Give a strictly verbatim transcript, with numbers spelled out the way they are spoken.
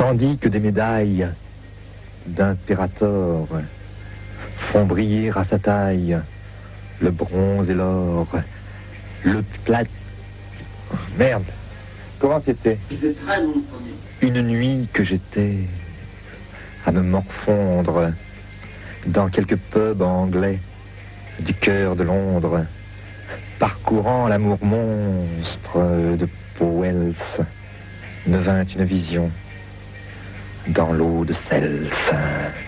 tandis que des médailles d'impérator font briller à sa taille le bronze et l'or, le plat... Merde, comment c'était? C'était très bon, premier. Une nuit que j'étais à me morfondre dans quelques pubs anglais du cœur de Londres, parcourant l'amour monstre de Powell, me vint une vision dans l'eau de Cels.